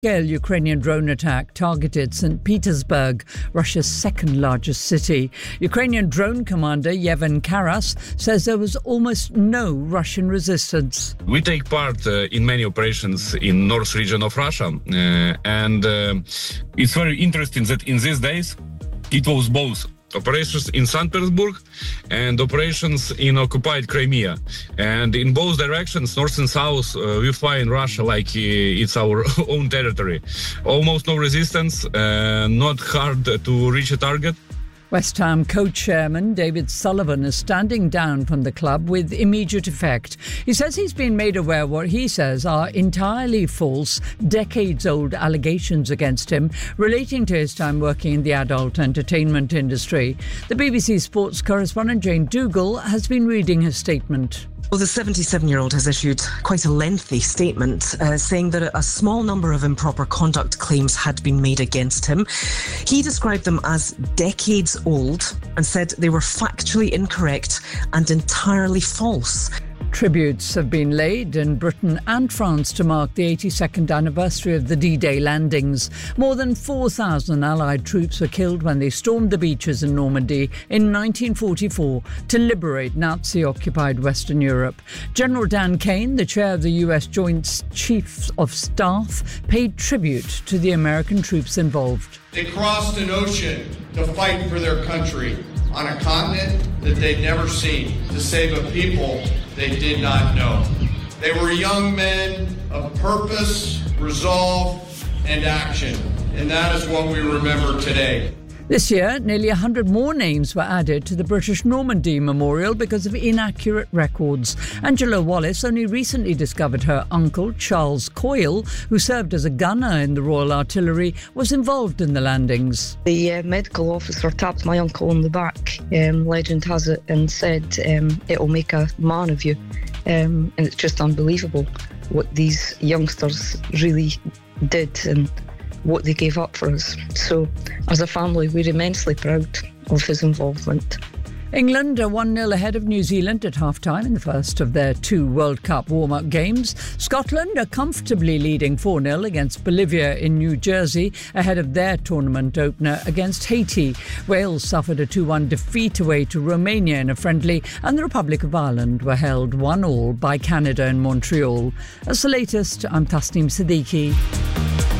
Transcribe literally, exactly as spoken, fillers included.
Scale Ukrainian drone attack targeted Saint Petersburg, Russia's second largest city. Ukrainian drone commander Yevhen Karas says there was almost no Russian resistance. We take part uh, in many operations in north region of Russia, uh, and uh, it's very interesting that in these days it was both operations in Saint Petersburg and operations in occupied Crimea. And in both directions, north and south, uh, we fly in Russia like uh, it's our own territory. Almost no resistance, uh, not hard to reach a target. West Ham co-chairman David Sullivan is standing down from the club with immediate effect. He says he's been made aware what he says are entirely false, decades-old allegations against him relating to his time working in the adult entertainment industry. The B B C sports correspondent Jane Dougal has been reading his statement. Well, the seventy-seven-year-old has issued quite a lengthy statement uh, saying that a small number of improper conduct claims had been made against him. He described them as decades old and said they were factually incorrect and entirely false. Tributes have been laid in Britain and France to mark the eighty-second anniversary of the D-Day landings. More than four thousand Allied troops were killed when they stormed the beaches in Normandy in nineteen forty-four to liberate Nazi-occupied Western Europe. General Dan Kane, the chair of the U S Joint Chiefs of Staff, paid tribute to the American troops involved. They crossed an ocean to fight for their country on a continent that they'd never seen, to save a people they did not know. They were young men of purpose, resolve, and action, and that is what we remember today. This year, nearly one hundred more names were added to the British Normandy Memorial because of inaccurate records. Angela Wallace only recently discovered her uncle, Charles Coyle, who served as a gunner in the Royal Artillery, was involved in the landings. The uh, medical officer tapped my uncle on the back, um, legend has it, and said, um, it'll make a man of you. Um, and it's just unbelievable what these youngsters really did and what they gave up for us. So, as a family, we're immensely proud of his involvement. England are one nil ahead of New Zealand at half-time in the first of their two World Cup warm-up games. Scotland are comfortably leading four nil against Bolivia in New Jersey ahead of their tournament opener against Haiti. Wales suffered a two one defeat away to Romania in a friendly, and the Republic of Ireland were held one all by Canada in Montreal. That's the latest. I'm Tasneem Siddiqui.